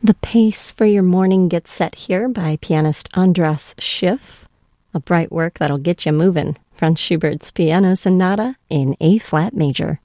The pace for your morning gets set here by pianist Andras Schiff, a bright work that'll get you moving. Franz Schubert's Piano Sonata in A-flat major.